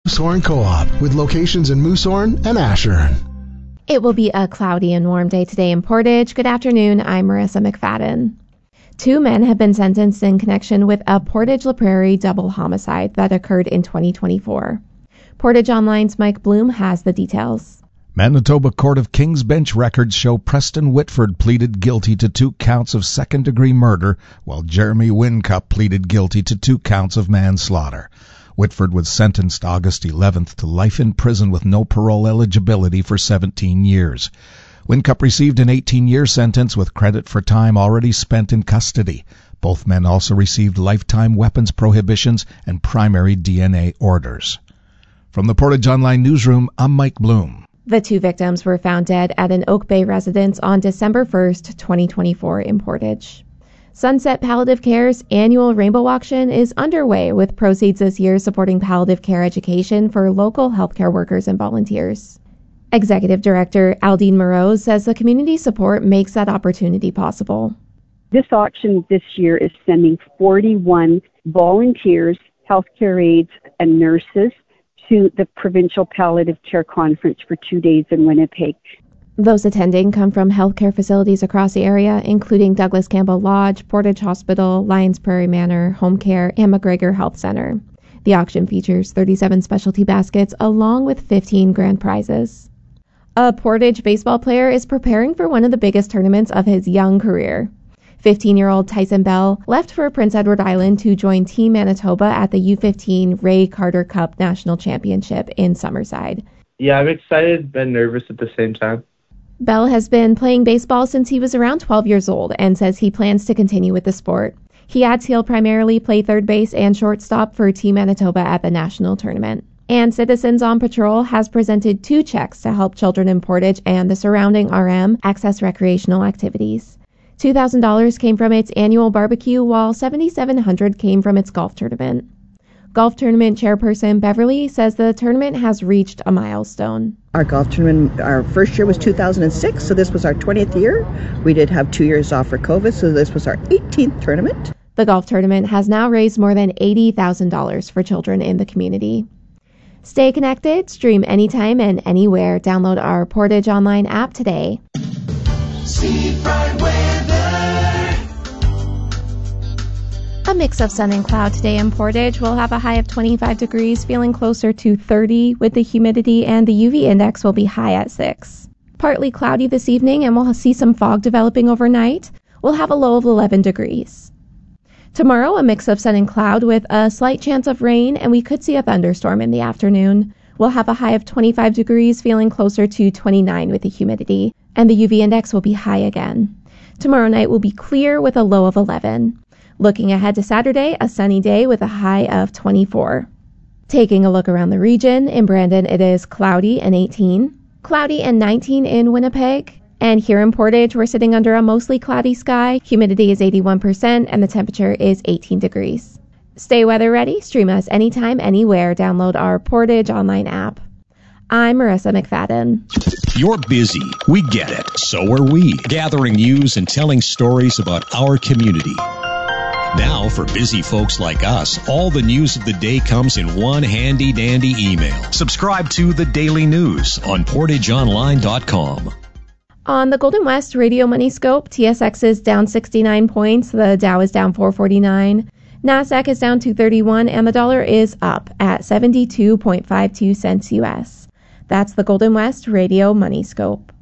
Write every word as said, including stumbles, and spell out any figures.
Moosehorn Co-op with locations in Moosehorn and Ashern. It will be a cloudy and warm day today in Portage. Good afternoon. I'm Marissa McFadden. Two men have been sentenced in connection with a Portage-La Prairie double homicide that occurred in twenty twenty-four. Portage Online's Mike Bloom has the details. Manitoba Court of King's Bench records show Preston Whitford pleaded guilty to two counts of second-degree murder, while Jeremy Wincup pleaded guilty to two counts of manslaughter. Whitford was sentenced August eleventh to life in prison with no parole eligibility for seventeen years. Wincup received an eighteen-year sentence with credit for time already spent in custody. Both men also received lifetime weapons prohibitions and primary D N A orders. From the Portage Online newsroom, I'm Mike Bloom. The two victims were found dead at an Oak Bay residence on December first, twenty twenty-four in Portage. Sunset Palliative Care's annual Rainbow Auction is underway, with proceeds this year supporting palliative care education for local healthcare workers and volunteers. Executive Director Aldine Moreau says the community support makes that opportunity possible. This auction this year is sending forty-one volunteers, healthcare aides, and nurses to the Provincial Palliative Care Conference for two days in Winnipeg. Those attending come from healthcare facilities across the area, including Douglas Campbell Lodge, Portage Hospital, Lions Prairie Manor, Home Care, and McGregor Health Center. The auction features thirty-seven specialty baskets along with fifteen grand prizes. A Portage baseball player is preparing for one of the biggest tournaments of his young career. fifteen-year-old Tyson Bell left for Prince Edward Island to join Team Manitoba at the U fifteen Ray Carter Cup National Championship in Summerside. Yeah, I'm excited but nervous at the same time. Bell has been playing baseball since he was around twelve years old and says he plans to continue with the sport. He adds he'll primarily play third base and shortstop for Team Manitoba at the national tournament. And Citizens on Patrol has presented two checks to help children in Portage and the surrounding R M access recreational activities. two thousand dollars came from its annual barbecue, while seven thousand seven hundred dollars came from its golf tournament. Golf tournament chairperson Beverly says the tournament has reached a milestone. Our golf tournament, our first year was two thousand six, so this was our twentieth year. We did have two years off for COVID, so this was our eighteenth tournament. The golf tournament has now raised more than eighty thousand dollars for children in the community. Stay connected, stream anytime and anywhere. Download our Portage Online app today. Seafront weather. A mix of sun and cloud today in Portage. We'll have a high of twenty-five degrees, feeling closer to thirty with the humidity, and the U V index will be high at six. Partly cloudy this evening, and we'll see some fog developing overnight. We'll have a low of eleven degrees. Tomorrow, a mix of sun and cloud with a slight chance of rain, and we could see a thunderstorm in the afternoon. We'll have a high of twenty-five degrees, feeling closer to twenty-nine with the humidity, and the U V index will be high again. Tomorrow night will be clear with a low of eleven. Looking ahead to Saturday, a sunny day with a high of twenty-four. Taking a look around the region, in Brandon it is cloudy and eighteen, cloudy and nineteen in Winnipeg, and here in Portage we're sitting under a mostly cloudy sky, humidity is eighty-one percent, and the temperature is eighteen degrees. Stay weather ready, stream us anytime, anywhere, download our Portage Online app. I'm Marissa McFadden. You're busy. We get it. So are we. Gathering news and telling stories about our community. Now, for busy folks like us, all the news of the day comes in one handy-dandy email. Subscribe to The Daily News on portage online dot com. On the Golden West Radio Money Scope, T S X is down sixty-nine points, the Dow is down four forty-nine, NASDAQ is down two thirty-one, and the dollar is up at seventy-two point five two cents U S. That's the Golden West Radio Money Scope.